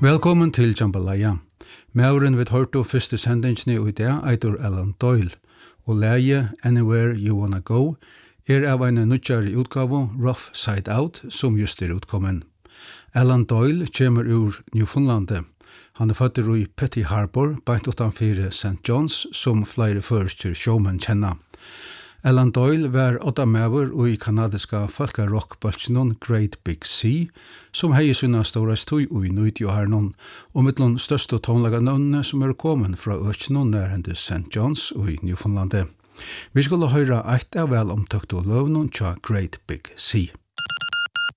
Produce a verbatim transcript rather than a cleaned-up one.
Velkommen til Jambalaya. Mauren vid hørte første sendingsne i det eitur Alan Doyle, og leie Anywhere You Wanna Go er av en nødgjare utgave Rough Side Out som just er utkommen. Alan Doyle kommer ur Newfoundlandet. Han er født i Petty Harbor, beint utanfyr Saint John's, som flere første showmen kjenner. Alan Doyle var åtta mever og i kanadiska folkarockbøltsnon Great Big Sea, som hei sinna stora støy og i nøyti og hernon, og mittlun største tonlaga navnene som er kommet fra økjenon nærhende Saint John's og i Newfoundlandet. Vi skulle høyra eit av vel omtøkt og løvnon tja Great Big Sea.